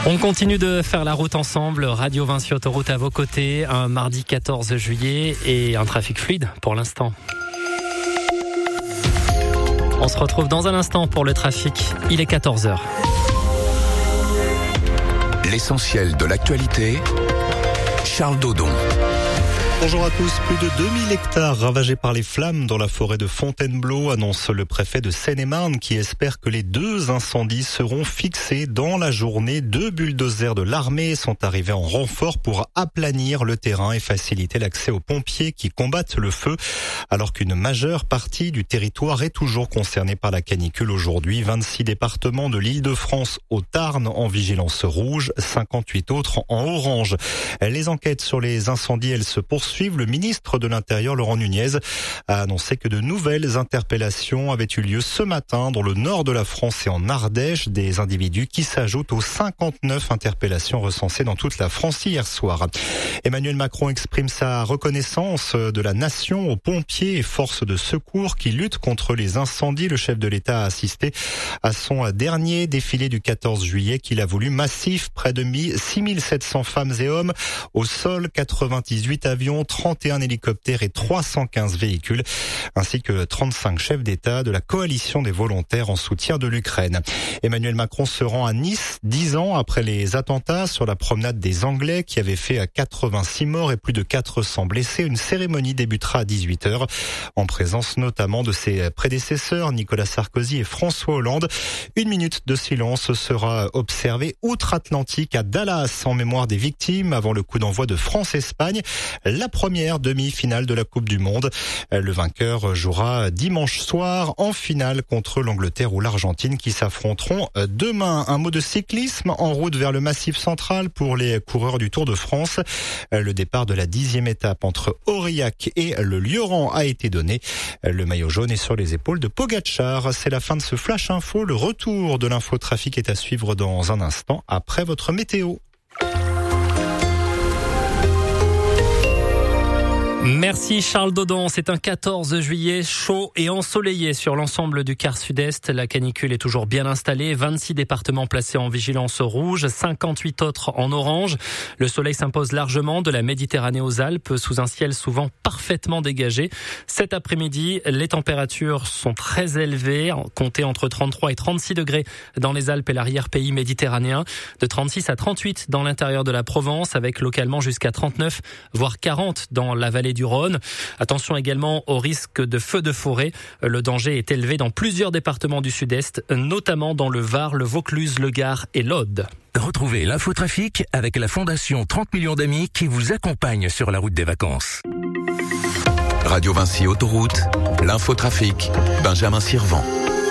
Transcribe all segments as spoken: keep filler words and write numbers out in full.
On continue de faire la route ensemble. Radio Vinci Autoroute à vos côtés. Un mardi quatorze juillet et un trafic fluide pour l'instant. On se retrouve dans un instant pour le trafic. Il est quatorze heures. L'essentiel de l'actualité, Charles Dodon. Bonjour à tous. Plus de deux mille hectares ravagés par les flammes dans la forêt de Fontainebleau, annonce le préfet de Seine-et-Marne qui espère que les deux incendies seront fixés dans la journée. Deux bulldozers de l'armée sont arrivés en renfort pour aplanir le terrain et faciliter l'accès aux pompiers qui combattent le feu, alors qu'une majeure partie du territoire est toujours concernée par la canicule aujourd'hui. vingt-six départements de l'Île-de-France au Tarn en vigilance rouge, cinquante-huit autres en orange. Les enquêtes sur les incendies, elles se poursuivent. Le ministre de l'Intérieur, Laurent Nunez, a annoncé que de nouvelles interpellations avaient eu lieu ce matin dans le nord de la France et en Ardèche, des individus qui s'ajoutent aux cinquante-neuf interpellations recensées dans toute la France hier soir. Emmanuel Macron exprime sa reconnaissance de la nation aux pompiers et forces de secours qui luttent contre les incendies. Le chef de l'État a assisté à son dernier défilé du quatorze juillet qu'il a voulu massif, près de six mille sept cents femmes et hommes au sol, quatre-vingt-dix-huit avions, trente et un hélicoptères et trois cent quinze véhicules, ainsi que trente-cinq chefs d'État de la coalition des volontaires en soutien de l'Ukraine. Emmanuel Macron se rend à Nice, dix ans après les attentats sur la promenade des Anglais qui avait fait quatre-vingt-six morts et plus de quatre cents blessés. Une cérémonie débutera à dix-huit heures, en présence notamment de ses prédécesseurs Nicolas Sarkozy et François Hollande. Une minute de silence sera observée outre-Atlantique à Dallas en mémoire des victimes avant le coup d'envoi de France-Espagne. La première demi-finale de la Coupe du Monde. Le vainqueur jouera dimanche soir en finale contre l'Angleterre ou l'Argentine qui s'affronteront demain. Un mot de cyclisme en route vers le Massif Central pour les coureurs du Tour de France. Le départ de la dixième étape entre Aurillac et le Lioran a été donné. Le maillot jaune est sur les épaules de Pogacar. C'est la fin de ce Flash Info. Le retour de l'infotrafic est à suivre dans un instant après votre météo. Merci Charles Dodon. C'est un quatorze juillet chaud et ensoleillé sur l'ensemble du quart sud-est. La canicule est toujours bien installée. vingt-six départements placés en vigilance rouge, cinquante-huit autres en orange. Le soleil s'impose largement de la Méditerranée aux Alpes sous un ciel souvent parfaitement dégagé. Cet après-midi, les températures sont très élevées, comptées entre trente-trois et trente-six degrés dans les Alpes et l'arrière-pays méditerranéen, de trente-six à trente-huit dans l'intérieur de la Provence, avec localement jusqu'à trente-neuf, voire quarante dans la vallée du Rhône. Attention également au risque de feux de forêt. Le danger est élevé dans plusieurs départements du sud-est, notamment dans le Var, le Vaucluse, le Gard et l'Aude. Retrouvez l'infotrafic avec la Fondation trente millions d'amis qui vous accompagne sur la route des vacances. Radio Vinci Autoroute, l'infotrafic, Benjamin Sirvent.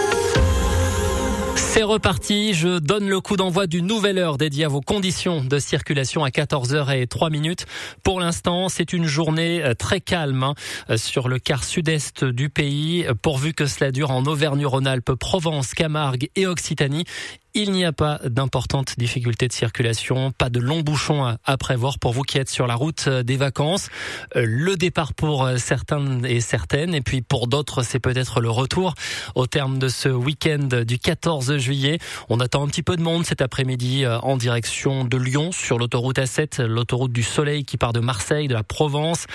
C'est reparti, je donne le coup d'envoi d'une nouvelle heure dédiée à vos conditions de circulation à quatorze heures zéro trois. Pour l'instant, c'est une journée très calme hein, sur le quart sud-est du pays, pourvu que cela dure en Auvergne-Rhône-Alpes, Provence, Camargue et Occitanie. Il n'y a pas d'importantes difficultés de circulation, pas de longs bouchons à prévoir pour vous qui êtes sur la route des vacances. Le départ pour certains et certaines, et puis pour d'autres, c'est peut-être le retour au terme de ce week-end du quatorze juillet. On attend un petit peu de monde cet après-midi en direction de Lyon sur l'autoroute A sept, l'autoroute du Soleil qui part de Marseille, de la Provence.